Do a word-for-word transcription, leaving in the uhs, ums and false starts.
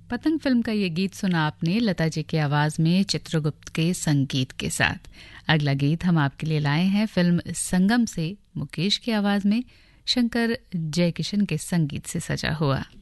पतंग फिल्म का ये गीत सुना आपने लता जी की आवाज़ में चित्रगुप्त के संगीत के साथ। अगला गीत हम आपके लिए लाए हैं फिल्म संगम से मुकेश की आवाज़ में शंकर जयकिशन के संगीत से सजा हुआ।